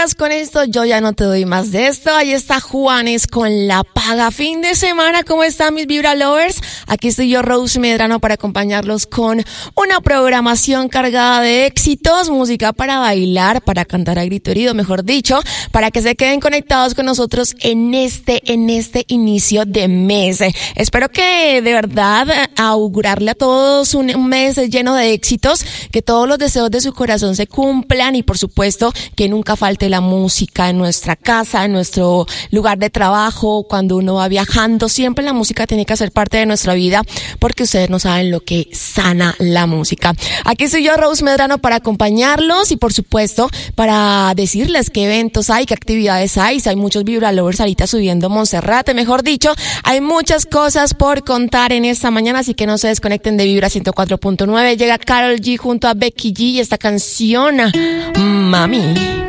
sigas con esto, yo ya no te doy más de esto. Ahí está Juanes con La Paga. Fin de semana, ¿cómo están mis Vibra Lovers? Aquí estoy yo, Rose Medrano, para acompañarlos con una programación cargada de éxitos, música para bailar, para cantar a grito herido, mejor dicho, para que se queden conectados con nosotros en este inicio de mes. Espero que de verdad augurarle a todos un mes lleno de éxitos, que todos los deseos de su corazón se cumplan y por supuesto que nunca falte la música en nuestra casa, en nuestro lugar de trabajo, cuando uno va viajando. Siempre la música tiene que ser parte de nuestra vida, porque ustedes no saben lo que sana la música. Aquí estoy yo, Rose Medrano, para acompañarlos y por supuesto para decirles qué eventos hay, qué actividades hay. Hay muchos Vibra Lovers ahorita subiendo Monserrate, mejor dicho, hay muchas cosas por contar en esta mañana, así que no se desconecten de Vibra 104.9. Llega Karol G junto a Becky G y esta canción, Mami.